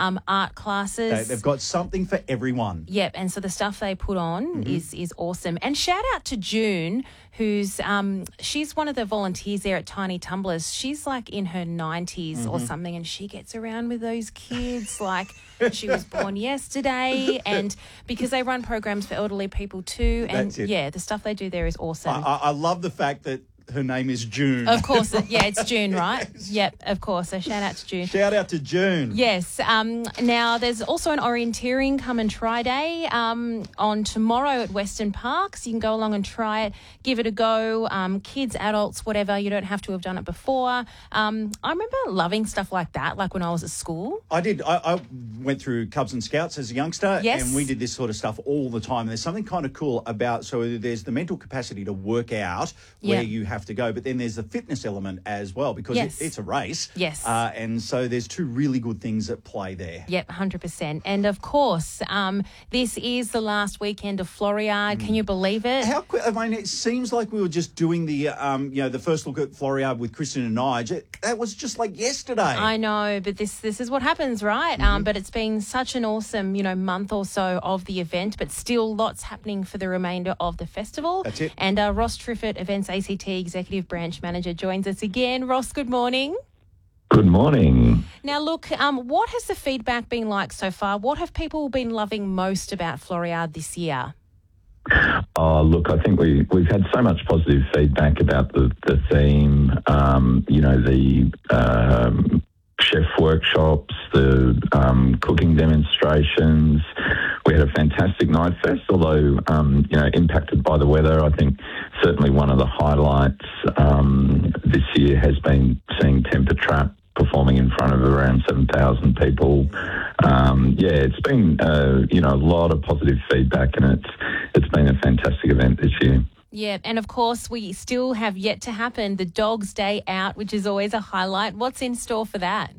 art classes. They've got something for everyone. Yep, and so the stuff they put on is awesome. And shout out to June, who's she's one of the volunteers there at Tiny Tumblers. She's like in her 90s or something, and she gets around with those kids like she was born yesterday. And because they run programs for elderly people too, and the stuff they do there is awesome. I love the fact that her name is June. Of course. Yeah, it's June, right? Yep, of course. So shout out to June. Shout out to June. Yes. Now, there's also an orienteering come and try day on tomorrow at Western Park. So you can go along and try it, give it a go. Kids, adults, whatever. You don't have to have done it before. I remember loving stuff like that, like when I was at school. I did. I went through Cubs and Scouts as a youngster, Yes. and we did this sort of stuff all the time. There's something kind of cool about, so there's the mental capacity to work out where you have to go, but then there's the fitness element as well, because it's a race. Yes. And so there's two really good things at play there. Yep, 100%. And of course, this is the last weekend of Floriade. Can you believe it? How quick? I mean, it seems like we were just doing the, the first look at Floriade with Kristen and Nige. That was just like yesterday. I know, but this is what happens, right? But it's been such an awesome, month or so of the event, but still lots happening for the remainder of the festival. That's it. And Ross Triffett, Events ACT Executive Branch Manager, joins us again. Ross, good morning. Good morning. Now, look, what has the feedback been like so far? What have people been loving most about Floriade this year? Oh, look, I think we've had so much positive feedback about the theme, the chef workshops, the cooking demonstrations. We had a fantastic night fest, although, impacted by the weather. I think certainly one of the highlights this year has been seeing Temper Trap performing in front of around 7,000 people. It's been, a lot of positive feedback, and it's been a fantastic event this year. Yeah, and of course, we still have yet to happen the Dogs' Day Out, which is always a highlight. What's in store for that?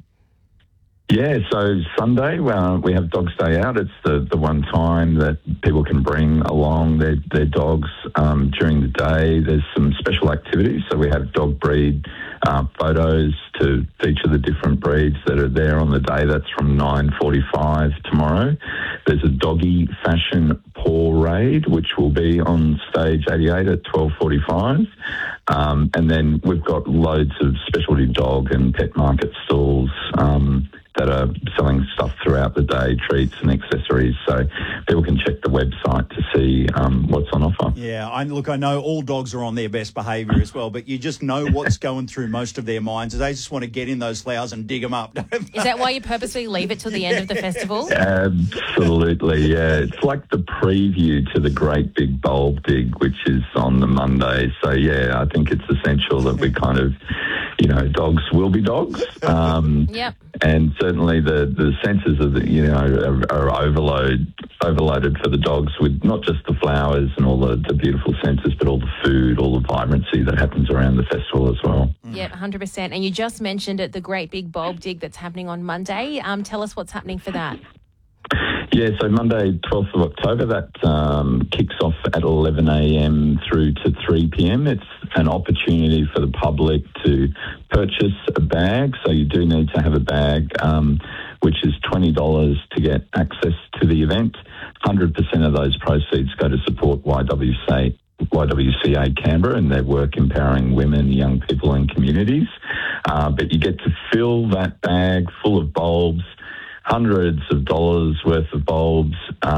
Yeah, so Sunday we have Dogs' Day Out. It's the one time that people can bring along their dogs during the day. There's some special activities. So we have dog breed photos to feature the different breeds that are there on the day. That's from 9:45 tomorrow. There's a doggy fashion parade, which will be on stage 88 at 12:45. And then we've got loads of specialty dog and pet market stalls that are selling stuff throughout the day, treats and accessories. So people can check the website to see what's on offer. Yeah, I know all dogs are on their best behaviour as well, but you just know what's going through most of their minds. They just want to get in those flowers and dig them up, don't they? Is that why you purposely leave it till the end of the festival? Absolutely, yeah. It's like the preview to the Great Big Bulb Dig, which is on the Monday. So, yeah, I think it's essential that we kind of, dogs will be dogs. Yep. And certainly the senses of are overloaded for the dogs with not just the flowers and all the beautiful senses, but all the food, all the vibrancy that happens around the festival as well. Yeah, 100%. And you just mentioned it, the Great Big Bulb Dig that's happening on Monday. Tell us what's happening for that. Yeah, so Monday, 12th of October, that kicks off at 11 a.m. through to 3 p.m. It's an opportunity for the public to purchase a bag. So you do need to have a bag, which is $20 to get access to the event. 100% of those proceeds go to support YWCA Canberra and their work empowering women, young people and communities. But you get to fill that bag full of bulbs, hundreds of dollars worth of bulbs,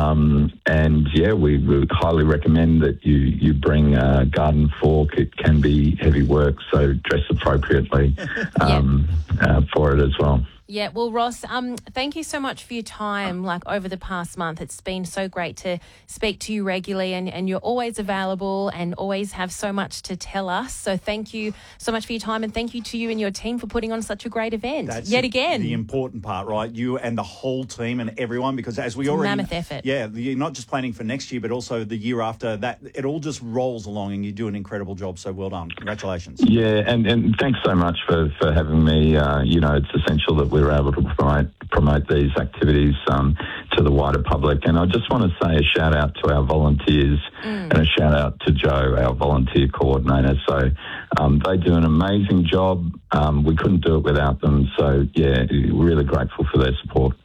we would highly recommend that you bring a garden fork. It can be heavy work, so dress appropriately for it as well. Yeah, well, Ross, thank you so much for your time, over the past month. It's been so great to speak to you regularly, and you're always available and always have so much to tell us. So thank you so much for your time, and thank you to you and your team for putting on such a great event. That's again. The important part, right? You and the whole team and everyone, because as we already... mammoth effort. Yeah, you're not just planning for next year, but also the year after that. It all just rolls along, and you do an incredible job, so well done. Congratulations. Yeah, and thanks so much for having me. It's essential that we're able to promote these activities to the wider public. And I just want to say a shout out to our volunteers and a shout out to Joe, our volunteer coordinator. So they do an amazing job. We couldn't do it without them. So, yeah, really grateful for their support.